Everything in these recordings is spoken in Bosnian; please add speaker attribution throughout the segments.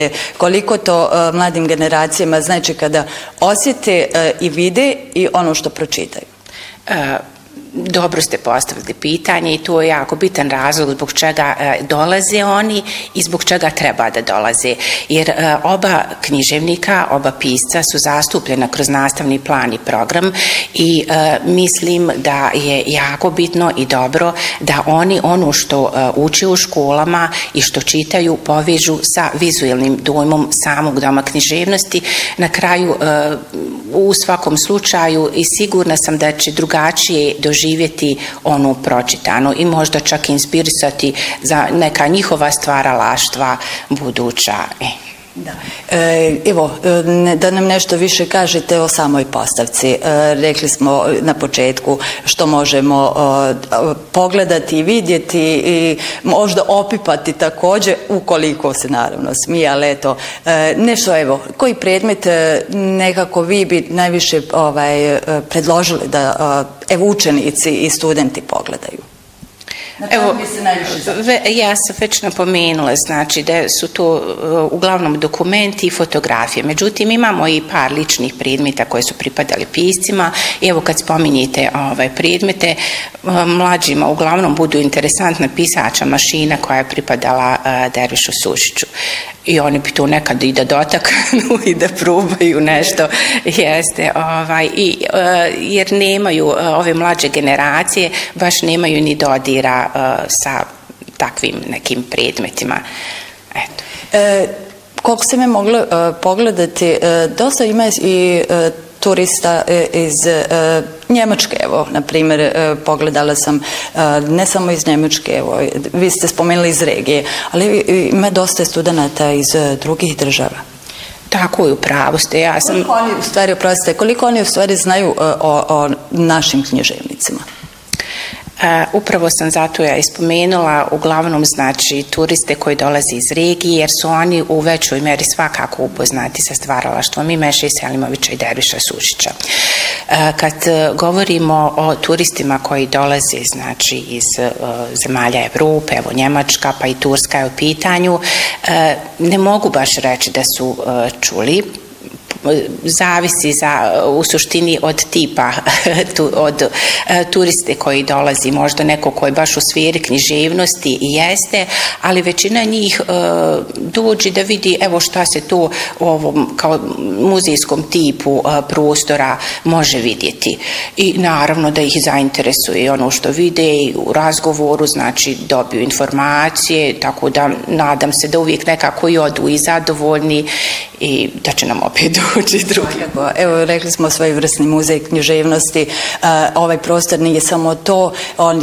Speaker 1: Koliko to mladim generacijama znači kada osjete i vide i ono što pročitaju?
Speaker 2: Dobro ste postavili pitanje i to je jako bitan razlog zbog čega dolaze oni i zbog čega treba da dolaze. Jer oba književnika, oba pisca su zastupljena kroz nastavni plan i program i mislim da je jako bitno i dobro da oni ono što uče u školama i što čitaju povežu sa vizualnim dojmom samog doma književnosti. Na kraju, u svakom slučaju i sigurna sam da će drugačije doživjeti ono pročitano i možda čak inspirisati za neka njihova stvaralaštva buduća.
Speaker 1: Da. Evo, da nam nešto više kažete o samoj postavci. Rekli smo na početku što možemo pogledati i vidjeti i možda opipati također, ukoliko se naravno smije, ali eto, nešto evo, koji predmet nekako vi bi najviše predložili da evo učenici i studenti pogledaju?
Speaker 2: Evo, ja sam već napomenula, znači da su to uglavnom dokumenti i fotografije. Međutim, imamo i par ličnih predmeta koje su pripadali piscima. Evo, kad spominjete predmete, mlađima uglavnom budu interesantna pisača mašina koja je pripadala Dervišu Sušiću. I oni bi to nekad i da dotaknu i da probaju nešto, jeste, jer nemaju, ove mlađe generacije baš nemaju ni dodira sa takvim nekim predmetima. Eto.
Speaker 1: Koliko se me moglo pogledati, dosta ima i turista iz Njemačke, evo, na primjer, pogledala sam ne samo iz Njemačke, evo, vi ste spomenuli iz regije, ali ima dosta studenata iz drugih država.
Speaker 2: Tako je, upravo ste,
Speaker 1: koliko oni u stvari znaju o našim književnicima?
Speaker 2: Upravo sam zato ja ispomenula uglavnom znači turiste koji dolaze iz regije jer su oni u većoj meri svakako upoznati sa stvaralaštvom i Meše Selimovića i Derviša Sušića. Kad govorimo o turistima koji dolaze znači iz zemalja Evrope, evo Njemačka pa i Turska je u pitanju, ne mogu baš reći da su čuli. Zavisi u suštini od tipa od turiste koji dolazi, možda neko koji je baš u sferi književnosti i jeste, ali većina njih dođe da vidi evo šta se to u ovom kao muzejskom tipu prostora može vidjeti i naravno da ih zainteresuje ono što vide i u razgovoru znači dobiju informacije, tako da nadam se da uvijek nekako i odu i zadovoljni i da će nam opet doći drugi.
Speaker 1: Evo, rekli smo svojevrsni muzej književnosti. Ovaj prostor nije samo to,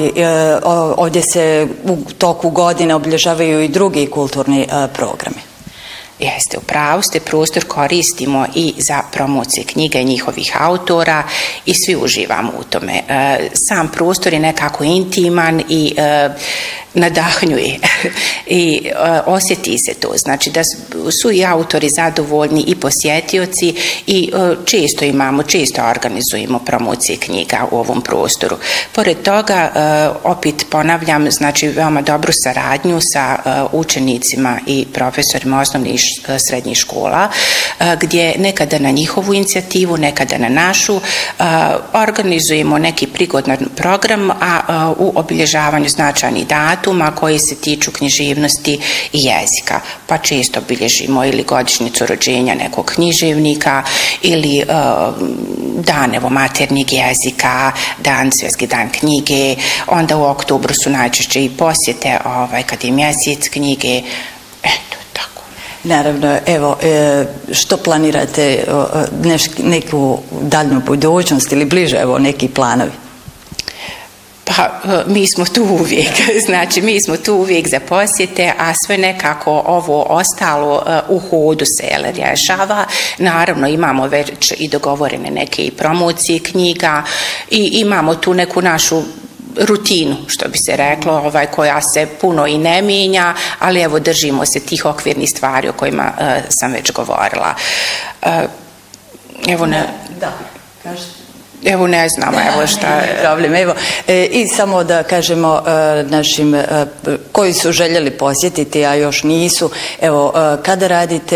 Speaker 1: ovdje se u toku godine obilježavaju i drugi kulturni programi.
Speaker 2: Jeste, upravo ste, prostor koristimo i za promocije knjiga i njihovih autora i svi uživamo u tome. Sam prostor je nekako intiman i nadahnjuje i osjeti se to. Znači da su i autori zadovoljni i posjetioci i često organizujemo promocije knjiga u ovom prostoru. Pored toga, opet ponavljam, znači veoma dobru saradnju sa učenicima i profesorima osnovnih srednjih škola, gdje nekada na njihovu inicijativu, nekada na našu, organizujemo neki prigodan program, a u obilježavanju značajnih datuma koji se tiču književnosti i jezika. Pa često obilježimo ili godišnjicu rođenja nekog književnika ili dan maternjeg jezika, svjetski dan knjige, onda u oktobru su najčešće i posjete kad je mjesec knjige.
Speaker 1: Naravno, evo, što planirate, neku daljnju budućnost ili bliže, evo, neki planovi?
Speaker 2: Pa, mi smo tu uvijek, znači mi smo tu uvijek za posjete, a sve nekako ovo ostalo u hodu se rješava. Naravno, imamo već i dogovorene neke i promocije knjiga i imamo tu neku našu rutinu, što bi se reklo, koja se puno i ne mijenja, ali evo držimo se tih okvirnih stvari o kojima sam već govorila. Evo ne...
Speaker 1: Da, kažete.
Speaker 2: Evo ne znam, evo šta...
Speaker 1: Problem, evo. I samo da kažemo našim koji su željeli posjetiti, a još nisu, evo, kada radite